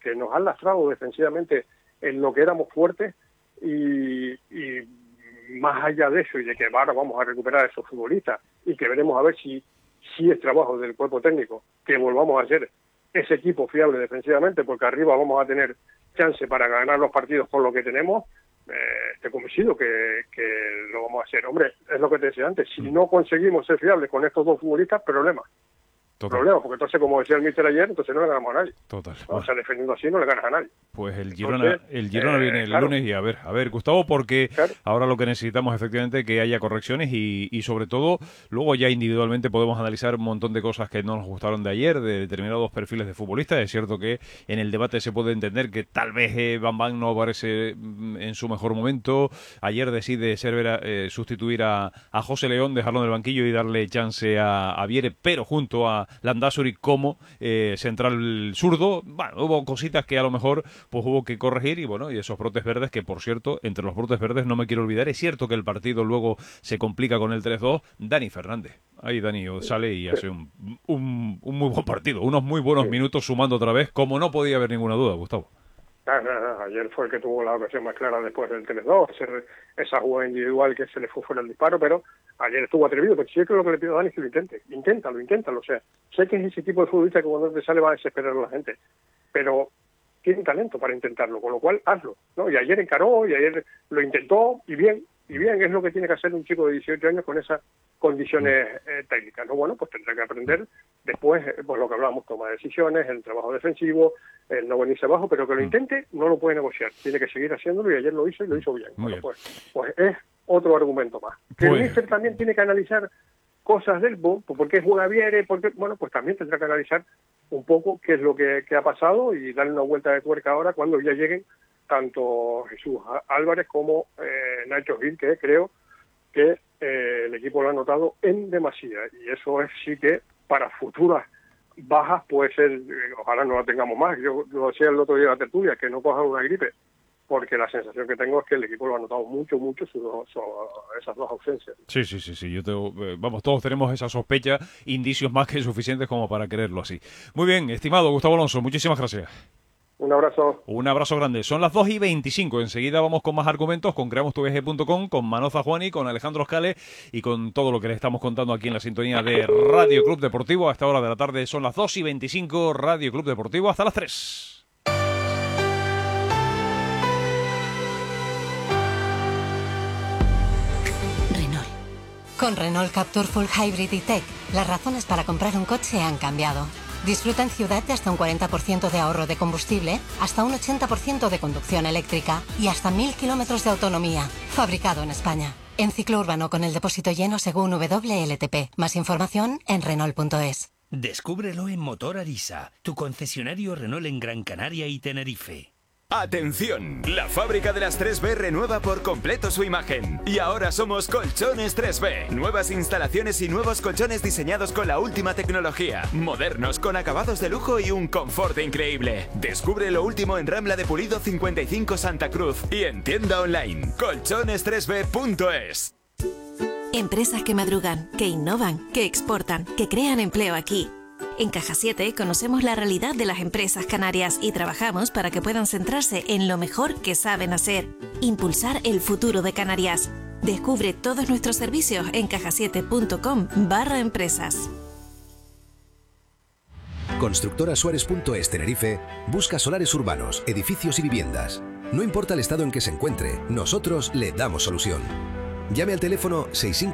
que nos han lastrado defensivamente en lo que éramos fuertes, y más allá de eso, y de que ahora vamos a recuperar a esos futbolistas, y que veremos a ver si es trabajo del cuerpo técnico, que volvamos a ser ese equipo fiable defensivamente, porque arriba vamos a tener chance para ganar los partidos con lo que tenemos. Estoy convencido que lo vamos a hacer. Hombre, es lo que te decía antes, si no conseguimos ser fiables con estos dos futbolistas, problema, porque entonces, como decía el míster ayer, entonces no le ganamos a nadie. Total. O sea, defendiendo así no le ganas a nadie. Pues el Girona viene el lunes, y a ver, Gustavo, porque ahora lo que necesitamos efectivamente es que haya correcciones, y sobre todo luego ya individualmente podemos analizar un montón de cosas que no nos gustaron de ayer, de determinados perfiles de futbolistas. Es cierto que en el debate se puede entender que tal vez Bambam no aparece en su mejor momento. Ayer decide sustituir a José León, dejarlo en el banquillo y darle chance a Viere, pero junto a Landázuri como central zurdo. Bueno, hubo cositas que a lo mejor pues hubo que corregir, y esos brotes verdes, que por cierto, entre los brotes verdes no me quiero olvidar, es cierto que el partido luego se complica con el 3-2, Dani Fernández. Ahí Dani sale y hace un muy buen partido, unos muy buenos minutos, sumando otra vez, como no podía haber ninguna duda, Gustavo. Ayer fue el que tuvo la ocasión más clara después del 3-2, esa jugada individual que se le fue fuera el disparo, pero ayer estuvo atrevido. Pero sí, es que lo que le pido a Dani es que lo inténtalo, o sea, sé que es ese tipo de futbolista que cuando te sale va a desesperar a la gente, pero tiene talento para intentarlo, con lo cual hazlo, ¿no? Y ayer encaró, y ayer lo intentó, y bien, es lo que tiene que hacer un chico de 18 años con esas condiciones técnicas, ¿no? Bueno, pues tendrá que aprender después, pues lo que hablábamos, toma de decisiones, el trabajo defensivo, el no venirse abajo, pero que lo intente, no lo puede negociar, tiene que seguir haciéndolo, y ayer lo hizo, y lo hizo bien. Muy bueno, bien. Pues es otro argumento más. Que el míster también tiene que analizar cosas del por qué juega Viere, pues también tendrá que analizar un poco qué es lo que ha pasado, y darle una vuelta de tuerca ahora cuando ya lleguen tanto Jesús Álvarez como Nacho Gil, que creo que el equipo lo ha notado en demasía, y eso es sí que para futuras bajas puede ser, ojalá no la tengamos más. Yo lo decía el otro día en la tertulia, que no coja una gripe, porque la sensación que tengo es que el equipo lo ha notado mucho esas dos ausencias. Sí. Todos tenemos esa sospecha, indicios más que suficientes como para creerlo así. Muy bien, estimado Gustavo Alonso, muchísimas gracias. Un abrazo. Un abrazo grande. Son las 2:25. Enseguida vamos con más argumentos, con creamostuviaje.com, con Manoza Juani, con Alejandro Scale y con todo lo que le estamos contando aquí en la sintonía de Radio Club Deportivo. A esta hora de la tarde son las 2:25, Radio Club Deportivo, hasta las 3. Renault. Con Renault Captur Full Hybrid y Tech, las razones para comprar un coche han cambiado. Disfruta en ciudad de hasta un 40% de ahorro de combustible, hasta un 80% de conducción eléctrica y hasta 1000 kilómetros de autonomía. Fabricado en España. En ciclo urbano con el depósito lleno según WLTP. Más información en Renault.es. Descúbrelo en Motor Arisa, tu concesionario Renault en Gran Canaria y Tenerife. ¡Atención! La fábrica de las 3B renueva por completo su imagen. Y ahora somos Colchones 3B. Nuevas instalaciones y nuevos colchones diseñados con la última tecnología. Modernos, con acabados de lujo y un confort increíble. Descubre lo último en Rambla de Pulido 55 Santa Cruz. Y en tienda online, colchones3b.es. Empresas que madrugan, que innovan, que exportan, que crean empleo aquí. En Caja 7 conocemos la realidad de las empresas canarias y trabajamos para que puedan centrarse en lo mejor que saben hacer, impulsar el futuro de Canarias. Descubre todos nuestros servicios en cajasiete.com/empresas. Constructorasuárez.es Tenerife busca solares urbanos, edificios y viviendas. No importa el estado en que se encuentre, nosotros le damos solución. Llame al teléfono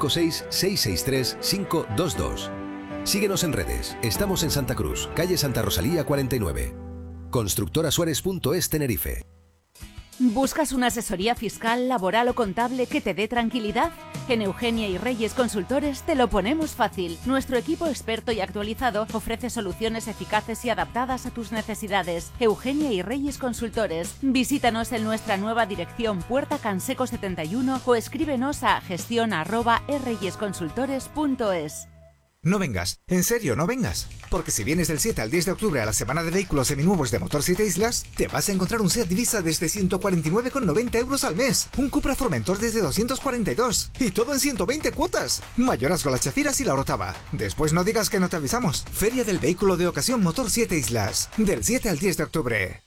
656-663-522. Síguenos en redes. Estamos en Santa Cruz, calle Santa Rosalía 49. Constructorasuárez.es Tenerife. ¿Buscas una asesoría fiscal, laboral o contable que te dé tranquilidad? En Eugenia y Reyes Consultores te lo ponemos fácil. Nuestro equipo experto y actualizado ofrece soluciones eficaces y adaptadas a tus necesidades. Eugenia y Reyes Consultores. Visítanos en nuestra nueva dirección Puerta Canseco 71 o escríbenos a gestión@reyesconsultores.es. No vengas, en serio, no vengas. Porque si vienes del 7 al 10 de octubre a la semana de vehículos seminuevos de Motor 7 Islas, te vas a encontrar un Seat Divisa desde 149,90 euros al mes, un Cupra Formentor desde 242 y todo en 120 cuotas. Mayorazgo, las Chafiras y la Orotava. Después no digas que no te avisamos. Feria del Vehículo de Ocasión Motor 7 Islas, del 7 al 10 de octubre.